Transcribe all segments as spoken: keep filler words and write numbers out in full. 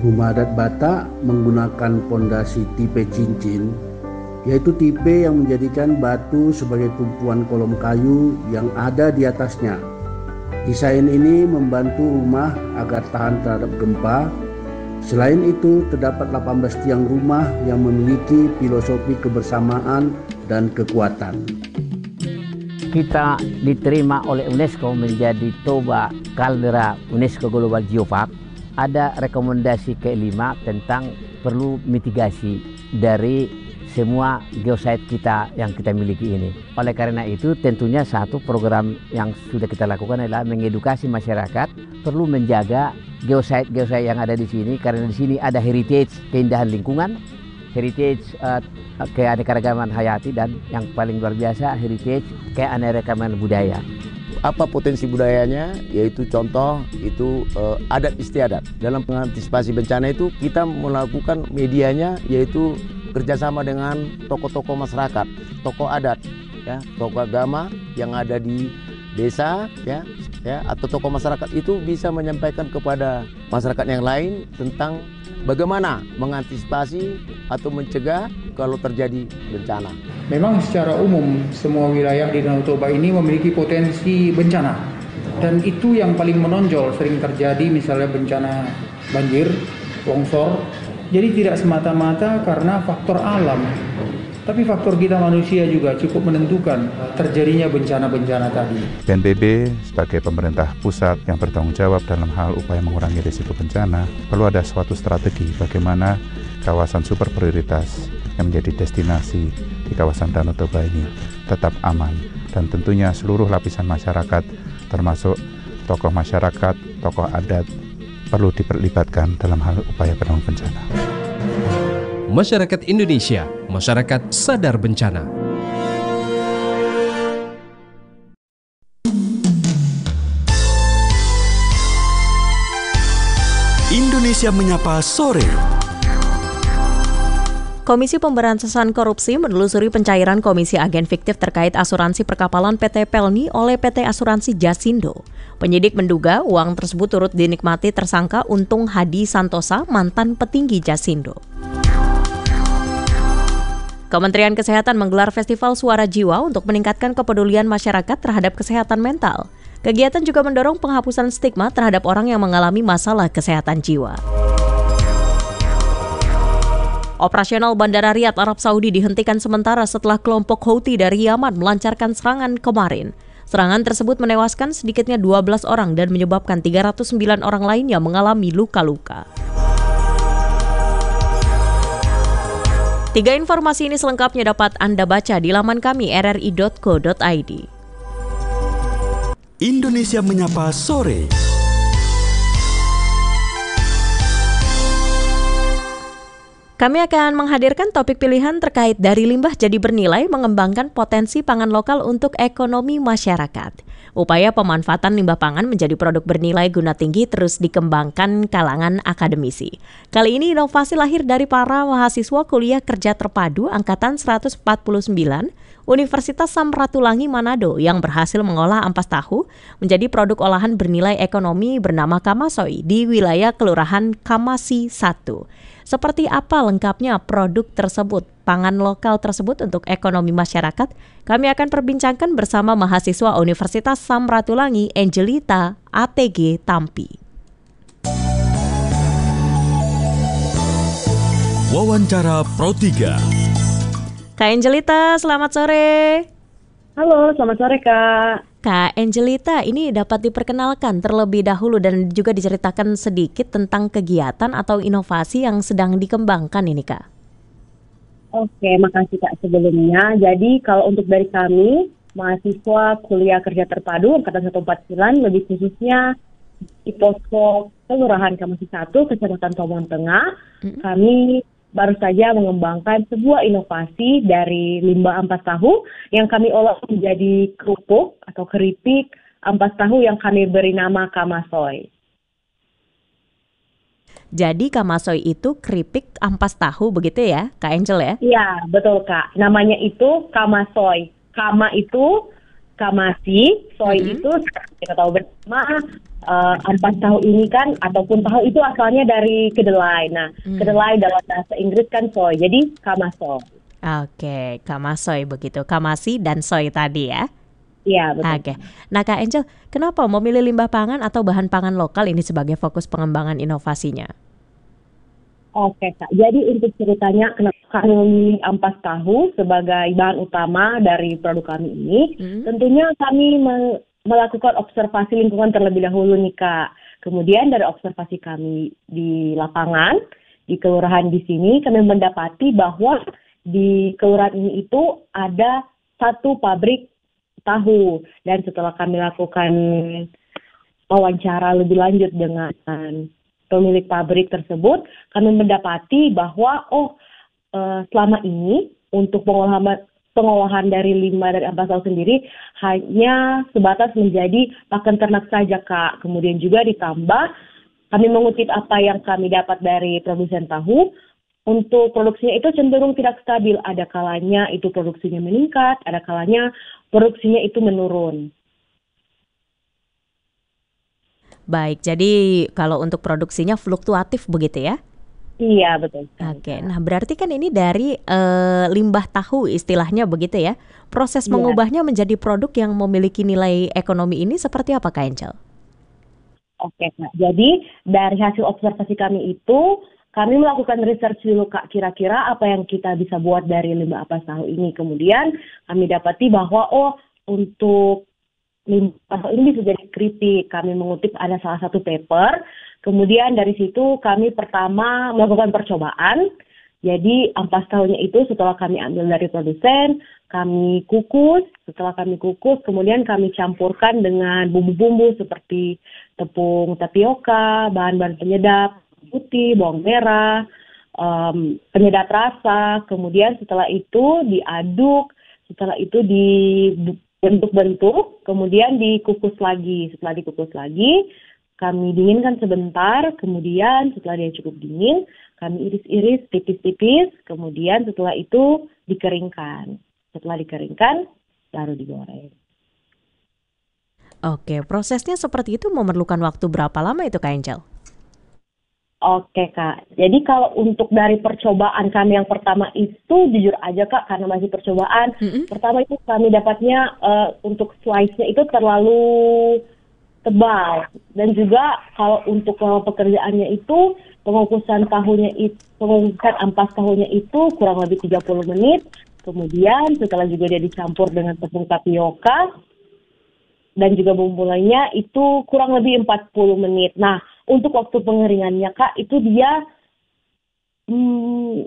Rumah adat Batak menggunakan pondasi tipe cincin, yaitu tipe yang menjadikan batu sebagai tumpuan kolom kayu yang ada di atasnya. Desain ini membantu rumah agar tahan terhadap gempa. Selain itu, terdapat delapan belas tiang rumah yang memiliki filosofi kebersamaan dan kekuatan. Kita diterima oleh UNESCO menjadi Toba Caldera UNESCO Global Geopark. Ada rekomendasi kelima tentang perlu mitigasi dari semua geosite kita yang kita miliki ini. Oleh karena itu tentunya satu program yang sudah kita lakukan adalah mengedukasi masyarakat perlu menjaga geosite-geosite yang ada di sini, karena di sini ada heritage keindahan lingkungan, heritage uh, keanekaragaman hayati, dan yang paling luar biasa heritage keanekaragaman budaya. Apa potensi budayanya? Yaitu contoh itu uh, adat istiadat. Dalam mengantisipasi bencana itu kita melakukan medianya yaitu kerjasama dengan tokoh-tokoh masyarakat, tokoh adat, ya, tokoh agama yang ada di desa, ya, ya, atau tokoh masyarakat itu bisa menyampaikan kepada masyarakat yang lain tentang bagaimana mengantisipasi atau mencegah kalau terjadi bencana. Memang secara umum semua wilayah di Danau Toba ini memiliki potensi bencana, dan itu yang paling menonjol sering terjadi, misalnya bencana banjir, longsor. Jadi tidak semata-mata karena faktor alam, tapi faktor kita manusia juga cukup menentukan terjadinya bencana-bencana tadi. B N P B sebagai pemerintah pusat yang bertanggung jawab dalam hal upaya mengurangi risiko bencana, perlu ada suatu strategi bagaimana kawasan super prioritas yang menjadi destinasi di kawasan Danau Toba ini tetap aman, dan tentunya seluruh lapisan masyarakat termasuk tokoh masyarakat, tokoh adat perlu diperlibatkan dalam hal upaya penanggulangan bencana. Masyarakat Indonesia, masyarakat sadar bencana. Indonesia Menyapa Sore. Komisi Pemberantasan Korupsi menelusuri pencairan komisi agen fiktif terkait asuransi perkapalan P T Pelni oleh P T Asuransi Jasindo. Penyidik menduga uang tersebut turut dinikmati tersangka Untung Hadi Santosa, mantan petinggi Jasindo. Kementerian Kesehatan menggelar Festival Suara Jiwa untuk meningkatkan kepedulian masyarakat terhadap kesehatan mental. Kegiatan juga mendorong penghapusan stigma terhadap orang yang mengalami masalah kesehatan jiwa. Operasional Bandara Riyadh, Arab Saudi dihentikan sementara setelah kelompok Houthi dari Yaman melancarkan serangan kemarin. Serangan tersebut menewaskan sedikitnya dua belas orang dan menyebabkan tiga ratus sembilan orang lainnya mengalami luka-luka. Tiga informasi ini selengkapnya dapat Anda baca di laman kami r r i dot co dot i d. Indonesia Menyapa Sore. Kami akan menghadirkan topik pilihan terkait dari limbah jadi bernilai, mengembangkan potensi pangan lokal untuk ekonomi masyarakat. Upaya pemanfaatan limbah pangan menjadi produk bernilai guna tinggi terus dikembangkan kalangan akademisi. Kali ini inovasi lahir dari para mahasiswa kuliah kerja terpadu Angkatan seratus empat puluh sembilan Universitas Samratulangi Manado yang berhasil mengolah ampas tahu menjadi produk olahan bernilai ekonomi bernama Kamasoi di wilayah Kelurahan Kamasi satu. Seperti apa lengkapnya produk tersebut, pangan lokal tersebut untuk ekonomi masyarakat? Kami akan perbincangkan bersama mahasiswa Universitas Samratulangi, Angelita, A T G Tampi. Wawancara Pro tiga. Kak Angelita, selamat sore. Halo, selamat sore Kak. Kak Angelita, ini dapat diperkenalkan terlebih dahulu dan juga diceritakan sedikit tentang kegiatan atau inovasi yang sedang dikembangkan ini Kak. Oke, makasih Kak sebelumnya. Jadi kalau untuk dari kami, mahasiswa kuliah kerja terpadu Angkatan seratus empat puluh sembilan, lebih khususnya di posko Kelurahan Kamasi satu, Kecamatan Tomohon Tengah, mm-hmm. kami baru saja mengembangkan sebuah inovasi dari limbah ampas tahu yang kami olah menjadi kerupuk atau keripik ampas tahu yang kami beri nama Kamasoi. Jadi Kamasoi itu keripik ampas tahu begitu ya, Kak Angel ya? Iya, betul Kak. Namanya itu Kamasoi. Kama itu Kamasi. Soy Mm-hmm. itu seperti kita tahu bersama, uh, ampas tahu ini kan, ataupun tahu itu asalnya dari kedelai. Nah, Mm. kedelai dalam bahasa Inggris kan soy, jadi kamaso. Oke, kamasoy begitu. Kamasi dan soy tadi ya. Iya, betul. Oke. Nah, Kak Angel, kenapa memilih limbah pangan atau bahan pangan lokal ini sebagai fokus pengembangan inovasinya? Oke, Kak. Jadi untuk ceritanya kenapa kami memilih ampas tahu sebagai bahan utama dari produk kami ini, Hmm. tentunya kami me- melakukan observasi lingkungan terlebih dahulu nih, Kak. Kemudian dari observasi kami di lapangan, di kelurahan di sini, kami mendapati bahwa di kelurahan ini itu ada satu pabrik tahu. Dan setelah kami lakukan wawancara lebih lanjut dengan pemilik pabrik tersebut, kami mendapati bahwa oh eh, selama ini untuk pengolahan pengolahan dari limbah dari ampas tahu sendiri hanya sebatas menjadi pakan ternak saja, Kak. Kemudian juga ditambah kami mengutip apa yang kami dapat dari produsen tahu, untuk produksinya itu cenderung tidak stabil. Ada kalanya itu produksinya meningkat, ada kalanya produksinya itu menurun. Baik, jadi kalau untuk produksinya fluktuatif begitu ya? Iya, betul. Oke, nah berarti kan ini dari eh, limbah tahu istilahnya begitu ya. Proses Iya. mengubahnya menjadi produk yang memiliki nilai ekonomi ini seperti apa, Kak Angel? Oke, Kak. Jadi dari hasil observasi kami itu, kami melakukan research dulu, Kak, kira-kira apa yang kita bisa buat dari limbah ampas tahu ini. Kemudian kami dapati bahwa oh untuk limbah ampas tahu ini bisa jadi keripik. Kami mengutip ada salah satu paper. Kemudian dari situ kami pertama melakukan percobaan. Jadi ampas tahunya itu setelah kami ambil dari produsen, kami kukus. Setelah kami kukus, kemudian kami campurkan dengan bumbu-bumbu seperti tepung tapioka, bahan-bahan penyedap, putih, bawang merah, um, penyedap rasa. Kemudian setelah itu diaduk, setelah itu dibentuk-bentuk, kemudian dikukus lagi. Setelah dikukus lagi, kami dinginkan sebentar, kemudian setelah dia cukup dingin, kami iris-iris tipis-tipis, kemudian setelah itu dikeringkan. Setelah dikeringkan, baru digoreng. Oke, prosesnya seperti itu memerlukan waktu berapa lama itu, Kak Angel? Oke, Kak. Jadi kalau untuk dari percobaan kami yang pertama itu, jujur aja, Kak, karena masih percobaan, Mm-mm. pertama itu kami dapatnya uh, untuk slice-nya itu terlalu tebal. Dan juga kalau untuk uh, pekerjaannya itu, pengukusan tahunya itu, pengukusan ampas tahunya itu kurang lebih tiga puluh menit. Kemudian setelah juga dia dicampur dengan tepung tapioka dan juga bumbu lainnya itu kurang lebih empat puluh menit. Nah, untuk waktu pengeringannya, Kak, itu dia hmm,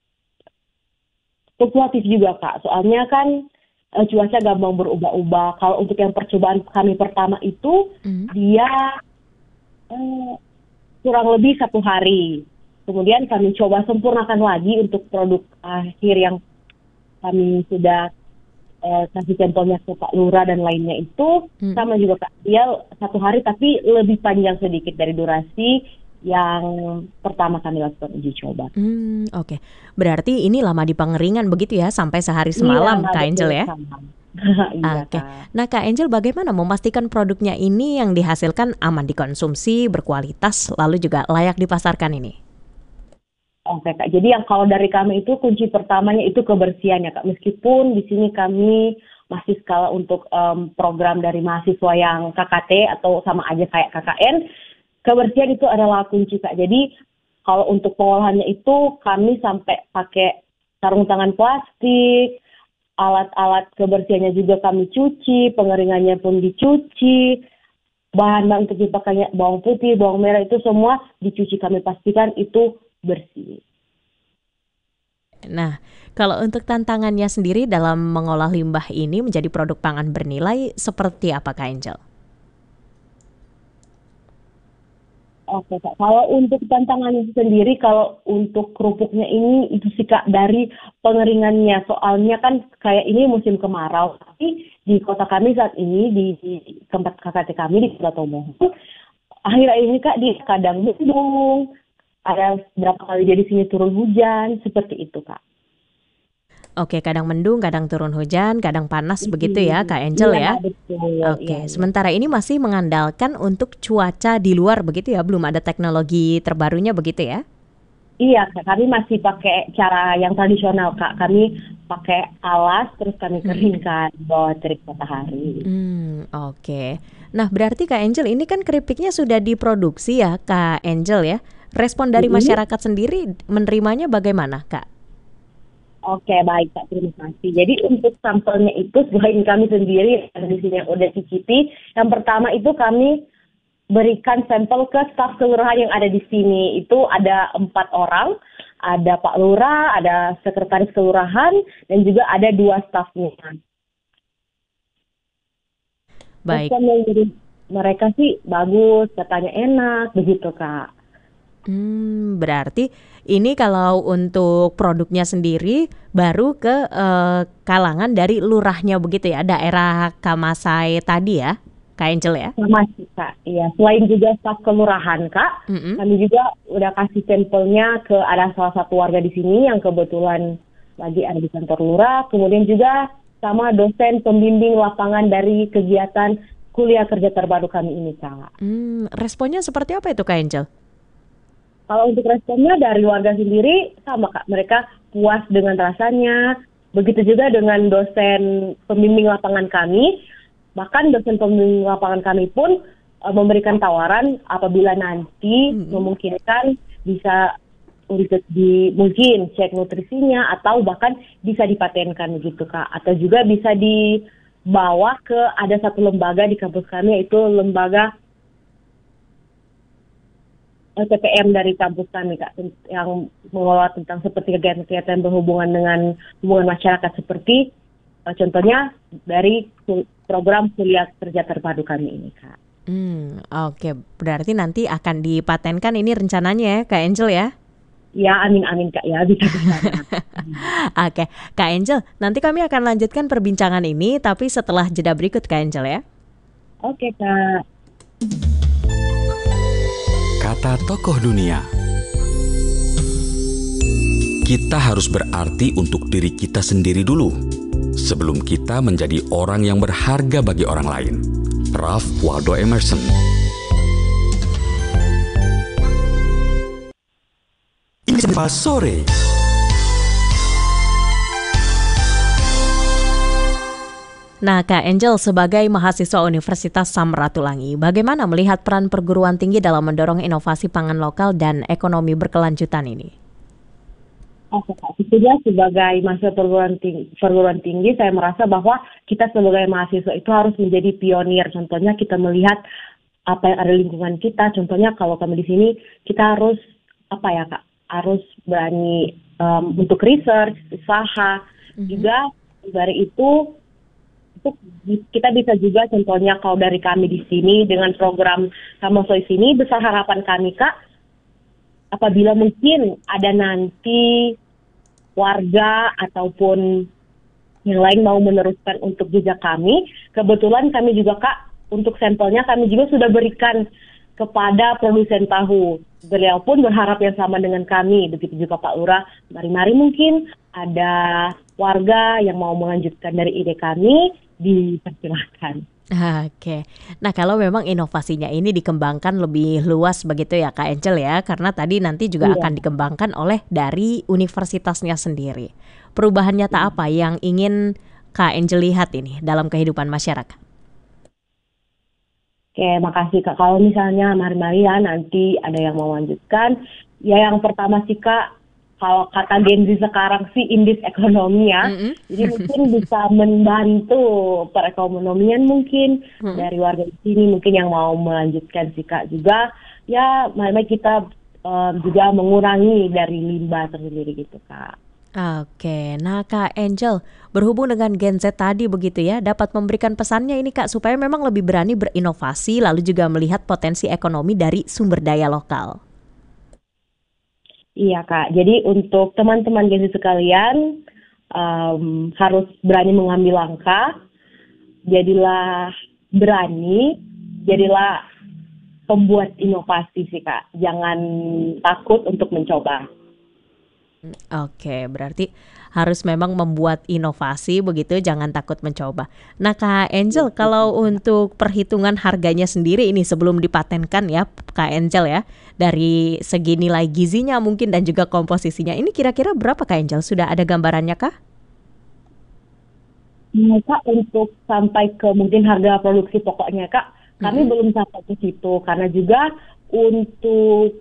fluktuatif juga, Kak. Soalnya kan uh, cuaca gampang berubah-ubah. Kalau untuk yang percobaan kami pertama itu, Mm. dia uh, kurang lebih satu hari. Kemudian kami coba sempurnakan lagi untuk produk akhir yang kami sudah uh, kasih sampelnya ke Pak Lurah dan lainnya itu, Hmm. sama juga, Kak. Dia satu hari tapi lebih panjang sedikit dari durasi yang pertama kami lakukan uji coba. Hmm, oke. Berarti ini lama di pengeringan begitu ya, sampai sehari semalam, Iya, Kak Angel ya? betul, sama. Iya, Oke. Kak. Nah, Kak Angel bagaimana memastikan produknya ini yang dihasilkan aman dikonsumsi, berkualitas, lalu juga layak dipasarkan ini? Oke, Kak. Jadi yang kalau dari kami itu kunci pertamanya itu kebersihannya, Kak. Meskipun di sini kami masih skala untuk em, program dari mahasiswa yang K K T atau sama aja kayak K K N, kebersihan itu adalah kunci, Kak. Jadi kalau untuk pengolahannya itu kami sampai pakai sarung tangan plastik, alat-alat kebersihannya juga kami cuci, pengeringannya pun dicuci, bahan-bahan untuk dipakainya bawang putih, bawang merah itu semua dicuci, kami pastikan itu bersih. Nah, kalau untuk tantangannya sendiri dalam mengolah limbah ini menjadi produk pangan bernilai seperti apa, Kak Angel? Oke, Kak. Kalau untuk tantangannya sendiri, kalau untuk kerupuknya ini itu sih, Kak, dari pengeringannya. Soalnya kan kayak ini musim kemarau. Tapi di kota kami saat ini, di, di tempat K K T kami di Kota Tomohon, akhir-akhir ini, Kak, di kadang mendung, ada berapa kali jadi sini turun hujan, seperti itu, Kak. Oke, kadang mendung, kadang turun hujan, kadang panas begitu ya Kak Angel Iya, ya? betul. Oke, Iya, iya. sementara ini masih mengandalkan untuk cuaca di luar begitu ya? Belum ada teknologi terbarunya begitu ya? Iya, Kak, kami masih pakai cara yang tradisional, Kak. Kami pakai alas, terus kami keringkan di bawah terik matahari. Hmm, oke. Nah, berarti Kak Angel ini kan keripiknya sudah diproduksi ya Kak Angel ya? Respon dari Mm-mm. masyarakat sendiri menerimanya bagaimana Kak? Oke, baik Kak, terima kasih. Jadi untuk sampelnya itu selain kami sendiri yang ada di sini yang udah cicipi, yang pertama itu kami berikan sampel ke staf kelurahan yang ada di sini. Itu ada empat orang, ada Pak Lurah, ada sekretaris kelurahan, dan juga ada dua stafnya. Baik. Respon yang dari mereka sih bagus, katanya enak, begitu Kak. Hmm, berarti ini kalau untuk produknya sendiri baru ke eh, kalangan dari lurahnya begitu ya, daerah Kamasai tadi ya, Kak Angel ya? Sama sih Kak, iya. Selain juga staf kelurahan Kak, Mm-mm. kami juga udah kasih sampelnya ke ada salah satu warga di sini yang kebetulan lagi ada di kantor lurah, kemudian juga sama dosen pembimbing lapangan dari kegiatan kuliah kerja terbaru kami ini Kak. Hmm, responnya seperti apa itu Kak Angel? Kalau untuk responnya dari warga sendiri sama Kak, mereka puas dengan rasanya. Begitu juga dengan dosen pembimbing lapangan kami, bahkan dosen pembimbing lapangan kami pun uh, memberikan tawaran apabila nanti hmm. memungkinkan bisa untuk di mungkin cek nutrisinya atau bahkan bisa dipatenkan gitu Kak, atau juga bisa dibawa ke ada satu lembaga di kampus kami yaitu lembaga L P P M dari kampus kami Kak, yang mengelola tentang seperti kegiatan-kegiatan berhubungan dengan hubungan masyarakat seperti uh, contohnya dari program kuliah kerja terpadu kami ini Kak. Hmm, oke, okay. Berarti nanti akan dipatenkan ini rencananya ya Kak Angel ya? Ya, amin-amin Kak ya, bisa bisa. Oke, Kak Angel, nanti kami akan lanjutkan perbincangan ini tapi setelah jeda berikut Kak Angel ya. Oke Kak. Kata tokoh dunia. Kita harus berarti untuk diri kita sendiri dulu, sebelum kita menjadi orang yang berharga bagi orang lain. Ralph Waldo Emerson. Indonesia Sore. Nah, Kak Angel sebagai mahasiswa Universitas Samratulangi, bagaimana melihat peran perguruan tinggi dalam mendorong inovasi pangan lokal dan ekonomi berkelanjutan ini? Oke Kak, tentunya sebagai mahasiswa perguruan tinggi, perguruan tinggi, saya merasa bahwa kita sebagai mahasiswa itu harus menjadi pionir. Contohnya kita melihat apa yang ada di lingkungan kita. Contohnya kalau kami di sini, kita harus apa ya Kak, harus berani um, untuk research, usaha. Mm-hmm. Juga dari itu kita bisa juga contohnya kalau dari kami di sini dengan program Samosoy sini, besar harapan kami Kak, apabila mungkin ada nanti warga ataupun yang lain mau meneruskan untuk jejak kami, kebetulan kami juga Kak, untuk sampelnya kami juga sudah berikan kepada produsen tahu. Beliau pun berharap yang sama dengan kami, begitu juga Pak Lurah. Mari-mari mungkin ada warga yang mau melanjutkan dari ide kami, dipersilahkan. Oke, nah kalau memang inovasinya ini dikembangkan lebih luas begitu ya Kak Angel ya, karena tadi nanti juga iya. akan dikembangkan oleh dari universitasnya sendiri. Perubahan nyata apa yang ingin Kak Angel lihat ini dalam kehidupan masyarakat? Oke, makasih Kak. Kalau misalnya mari-mari ya nanti ada yang mau lanjutkan, ya yang pertama sih Kak, kalau kata Gen Z sekarang sih indis ekonomi ya, mm-hmm. jadi mungkin bisa membantu perekonomian mungkin mm-hmm. dari warga di sini mungkin yang mau melanjutkan sih Kak juga, ya mari kita um, juga mengurangi dari limbah tersendiri gitu Kak. Oke, nah Kak Angel, berhubung dengan Gen Z tadi begitu ya, dapat memberikan pesannya ini Kak supaya memang lebih berani berinovasi lalu juga melihat potensi ekonomi dari sumber daya lokal. Iya Kak, jadi untuk teman-teman Gen Z sekalian um, harus berani mengambil langkah, jadilah berani, jadilah pembuat inovasi sih Kak, jangan takut untuk mencoba. Oke, berarti harus memang membuat inovasi begitu, jangan takut mencoba. Nah, Kak Angel, kalau untuk perhitungan harganya sendiri ini sebelum dipatenkan ya, Kak Angel ya, dari segi nilai gizinya mungkin dan juga komposisinya, ini kira-kira berapa Kak Angel? Sudah ada gambarannya kah? Nah, Kak, untuk sampai ke mungkin harga produksi pokoknya, Kak, kami Mm-mm. belum sampai ke situ karena juga untuk